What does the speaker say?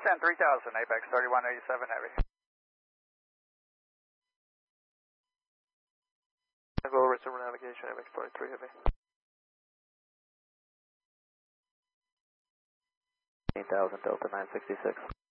Descend 3000, Apex 3187 Heavy. Go resume navigation, Apex 23 Heavy. 18,000 Delta 966.